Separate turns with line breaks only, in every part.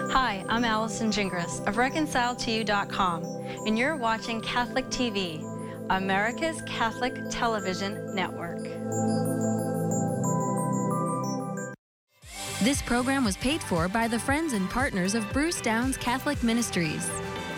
Hi, I'm Allison Gingras of ReconciledToYou.com, and you're watching Catholic TV, America's Catholic Television Network.
This program was paid for by the friends and partners of Bruce Downs Catholic Ministries.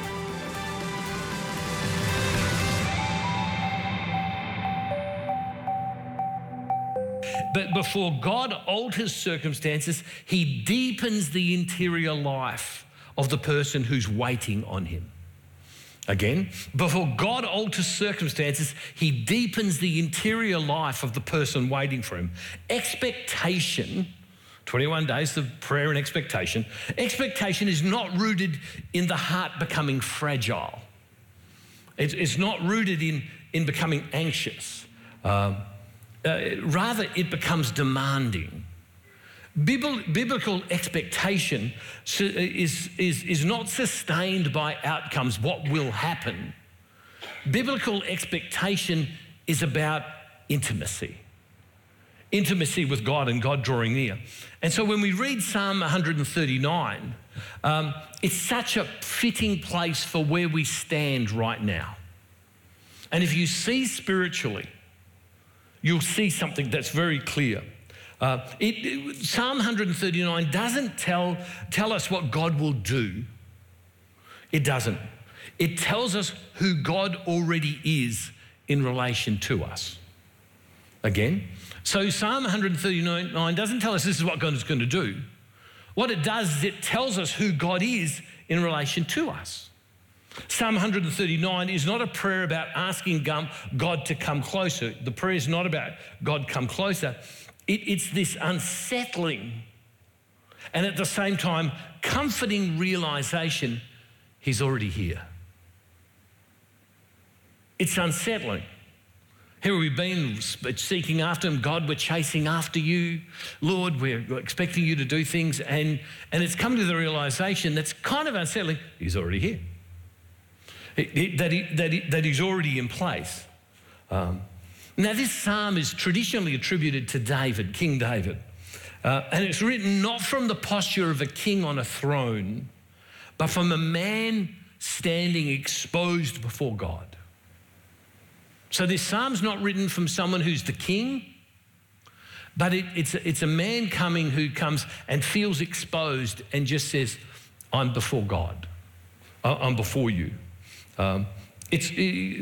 But before God alters circumstances, he deepens the interior life of the person who's waiting on him. Again, before God alters circumstances, he deepens the interior life of the person waiting for him. Expectation, 21 days of prayer and expectation. Expectation is not rooted in the heart becoming fragile. It's not rooted in becoming anxious. Rather, it becomes demanding. Biblical expectation is not sustained by outcomes, what will happen. Biblical expectation is about intimacy. Intimacy with God and God drawing near. And so when we read Psalm 139, it's such a fitting place for where we stand right now. And if you see spiritually, you'll see something that's very clear. Psalm 139 doesn't tell us what God will do. It doesn't. It tells us who God already is in relation to us. Again, so Psalm 139 doesn't tell us this is what God is going to do. What it does is it tells us who God is in relation to us. Psalm 139 is not a prayer about asking God to come closer. The prayer is not about God come closer. It's this unsettling and at the same time comforting realization he's already here. It's unsettling. Here we've been seeking after him. God, we're chasing after you. Lord, we're expecting you to do things. And it's come to the realization that's kind of unsettling. He's already here. That he's already in place. Now, this psalm is traditionally attributed to David, King David. And it's written not from the posture of a king on a throne, but from a man standing exposed before God. So this psalm's not written from someone who's the king, but it's a man who comes and feels exposed and just says, I'm before God. I'm before you. This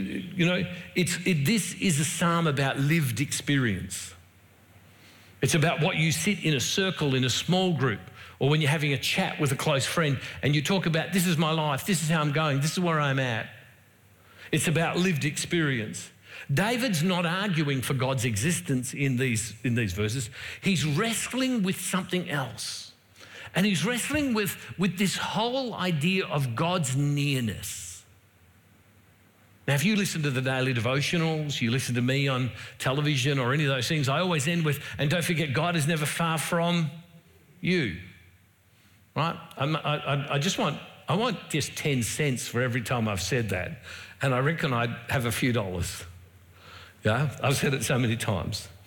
is a psalm about lived experience. It's about what you sit in a circle in a small group, or when you're having a chat with a close friend and you talk about, this is my life, this is how I'm going, this is where I'm at. It's about lived experience. David's not arguing for God's existence in these verses. He's wrestling with something else. And he's wrestling with this whole idea of God's nearness. Now, if you listen to the daily devotionals, you listen to me on television or any of those things, I always end with, and don't forget, God is never far from you, right? I want just 10 cents for every time I've said that, and I reckon I'd have a few dollars. Yeah, I've said it so many times.